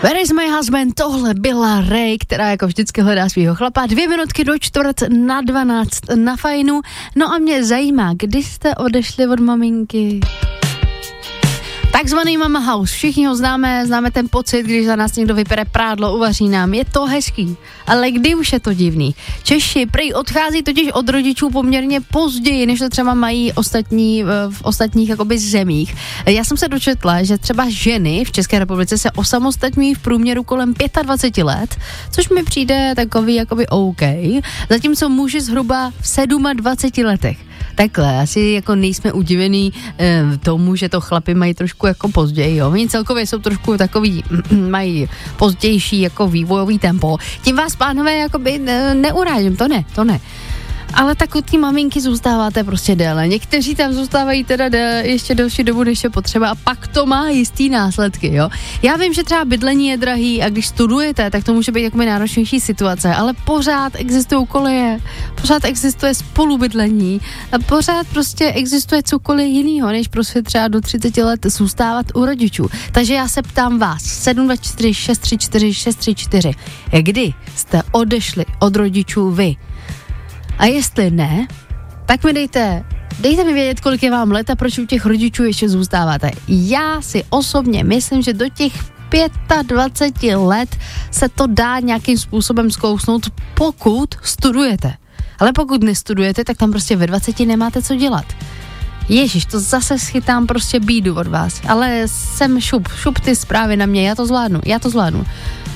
Where is my husband? Tohle byla Ray, která jako vždycky hledá svýho chlapa. 2 minutky do 11:45 na Fajnu. No a mě zajímá, kdy jste odešli od maminky? Takzvaný mama house, všichni ho známe ten pocit, když za nás někdo vypere prádlo, uvaří nám, je to hezký, ale kdy už je to divný? Češi prý odchází totiž od rodičů poměrně později, než to třeba mají v ostatních jakoby zemích. Já jsem se dočetla, že třeba ženy v České republice se osamostatňují v průměru kolem 25 let, což mi přijde takový jakoby OK, zatímco muži zhruba v 27 letech. Takhle, asi jako nejsme udivený tomu, že to chlapi mají trošku jako později, jo. Oni celkově jsou trošku takový, mají pozdější jako vývojový tempo. Tím vás, pánové, jakoby neurážím, to ne. Ale tak u té maminky zůstáváte prostě déle. Někteří tam zůstávají teda ještě delší dobu, než je potřeba a pak to má jistý následky, jo. Já vím, že třeba bydlení je drahý a když studujete, tak to může být jakoby náročnější situace, ale pořád existují koleje, pořád existuje spolubydlení a pořád prostě existuje cokoliv jinýho, než prostě třeba do 30 let zůstávat u rodičů. Takže já se ptám vás, 724 634 634, kdy jste odešli od rodičů vy? A jestli ne, tak mi dejte mi vědět, kolik je vám let a proč u těch rodičů ještě zůstáváte. Já si osobně myslím, že do těch 25 let se to dá nějakým způsobem zkousnout, pokud studujete. Ale pokud nestudujete, tak tam prostě ve 20 nemáte co dělat. Ježiš, to zase schytám prostě bídu od vás, ale jsem šup ty zprávy na mě, já to zvládnu.